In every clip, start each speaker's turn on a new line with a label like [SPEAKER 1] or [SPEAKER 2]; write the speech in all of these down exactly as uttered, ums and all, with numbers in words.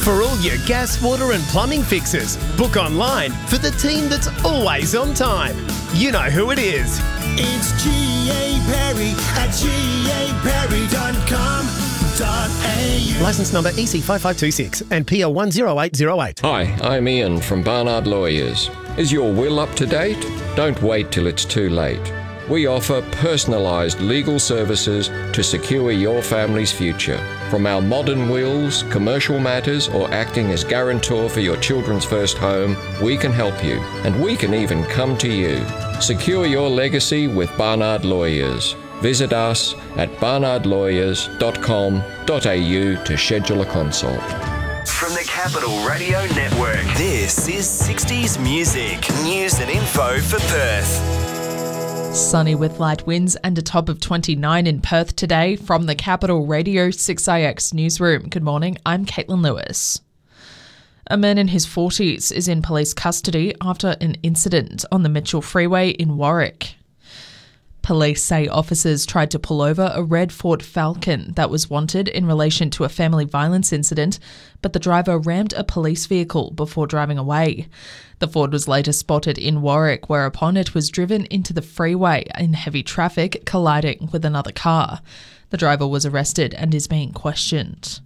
[SPEAKER 1] For all your gas, water and plumbing fixes, book online for the team that's always on time. You know who it is.
[SPEAKER 2] It's G A Perry at G A Perry dot com dot A U.
[SPEAKER 1] Licence number E C five five two six and P L one zero eight zero eight.
[SPEAKER 3] Hi, I'm Ian from Barnard Lawyers. Is your will up to date? Don't wait till it's too late. We offer personalised legal services to secure your family's future. From our modern wills, commercial matters, or acting as guarantor for your children's first home, we can help you, and we can even come to you. Secure your legacy with Barnard Lawyers. Visit us at barnard lawyers dot com dot A U to schedule a consult.
[SPEAKER 4] From the Capital Radio Network, this is sixties Music, news and info for Perth.
[SPEAKER 5] Sunny with light winds and a top of twenty-nine in Perth today. From the Capital Radio six I X newsroom. Good morning, I'm Caitlin Lewis. A man in his forties is in police custody after an incident on the Mitchell Freeway in Warwick. Police say officers tried to pull over a red Ford Falcon that was wanted in relation to a family violence incident, but the driver rammed a police vehicle before driving away. The Ford was later spotted in Warwick, whereupon it was driven into the freeway in heavy traffic, colliding with another car. The driver was arrested and is being questioned.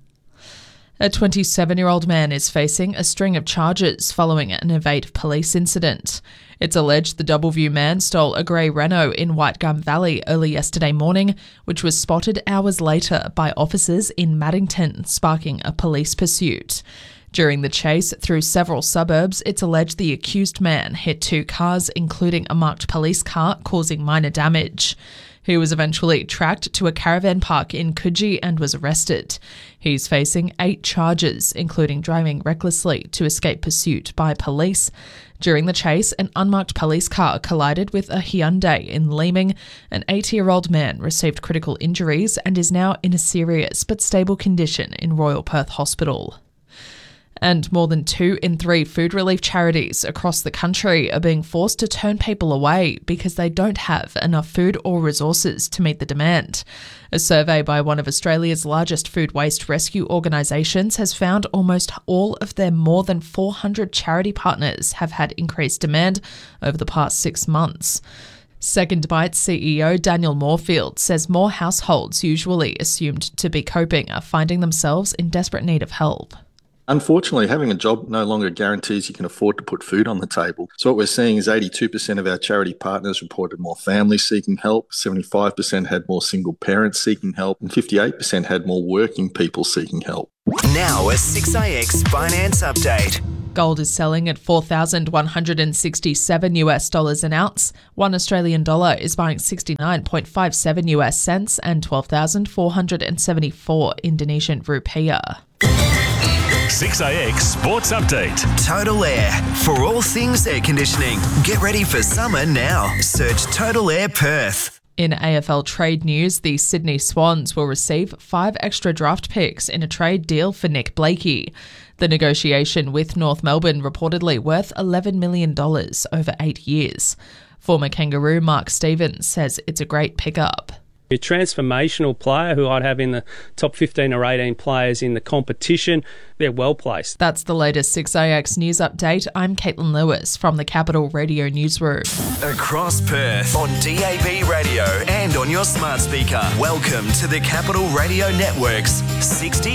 [SPEAKER 5] A twenty-seven-year-old man is facing a string of charges following an evade police incident. It's alleged the Doubleview man stole a grey Renault in Whitegum Valley early yesterday morning, which was spotted hours later by officers in Maddington, sparking a police pursuit. During the chase through several suburbs, it's alleged the accused man hit two cars, including a marked police car, causing minor damage. He was eventually tracked to a caravan park in Coogee and was arrested. He's facing eight charges, including driving recklessly to escape pursuit by police. During the chase, an unmarked police car collided with a Hyundai in Leeming. An eighty-year-old man received critical injuries and is now in a serious but stable condition in Royal Perth Hospital. And more than two in three food relief charities across the country are being forced to turn people away because they don't have enough food or resources to meet the demand. A survey by one of Australia's largest food waste rescue organisations has found almost all of their more than four hundred charity partners have had increased demand over the past six months. Second Bite C E O Daniel Moorfield says more households usually assumed to be coping are finding themselves in desperate need of help.
[SPEAKER 6] Unfortunately, having a job no longer guarantees you can afford to put food on the table. So what we're seeing is eighty-two percent of our charity partners reported more families seeking help, seventy-five percent had more single parents seeking help, and fifty-eight percent had more working people seeking help.
[SPEAKER 4] Now a six I X finance update.
[SPEAKER 5] Gold is selling at four thousand one hundred sixty-seven US dollars an ounce. One Australian dollar is buying sixty-nine point five seven US cents and twelve thousand four hundred seventy-four Indonesian rupiah.
[SPEAKER 7] six I X Sports Update.
[SPEAKER 4] Total Air. For all things air conditioning. Get ready for summer now. Search Total Air Perth.
[SPEAKER 5] In A F L trade news, the Sydney Swans will receive five extra draft picks in a trade deal for Nick Blakey. The negotiation with North Melbourne reportedly worth eleven million dollars over eight years. Former Kangaroo Mark Stevens says it's a great pickup.
[SPEAKER 8] A transformational player who I'd have in the top fifteen or eighteen players in the competition. They're well placed.
[SPEAKER 5] That's the latest six I X news update. I'm Caitlin Lewis from the Capital Radio newsroom.
[SPEAKER 4] Across Perth on D A B radio and on your smart speaker. Welcome to the Capital Radio Network's sixty